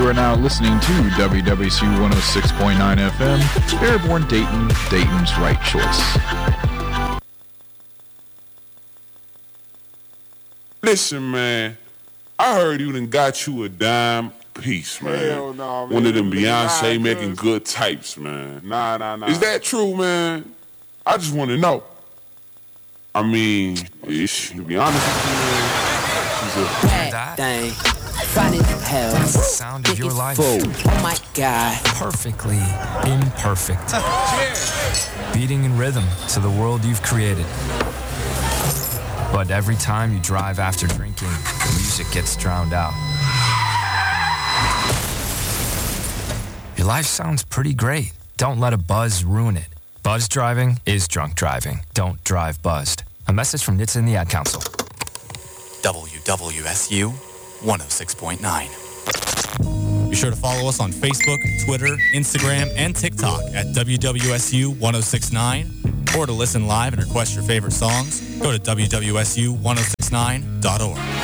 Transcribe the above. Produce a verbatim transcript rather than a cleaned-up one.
are now listening to W W S U one oh six point nine F M, Airborne Dayton, Dayton's right choice. Listen, man, I heard you done got you a dime piece, man. Hell no, man. One of them Beyonce Nah, making cuz. good types, man. Nah, nah, nah. Is that true, man? I just want to know. I mean, ish, to be honest with you, man, she's a... That thing, funny as hell. That's the sound of your life. Fool. Oh my God. Perfectly imperfect. Beating in rhythm to the world you've created. But every time you drive after drinking, the music gets drowned out. Your life sounds pretty great. Don't let a buzz ruin it. Buzz driving is drunk driving. Don't drive buzzed. A message from N H T S A and the Ad Council. W W S U one oh six point nine. Be sure to follow us on Facebook, Twitter, Instagram, and TikTok at W W S U one oh six point nine. Or to listen live and request your favorite songs, go to W W S U ten sixty-nine dot org.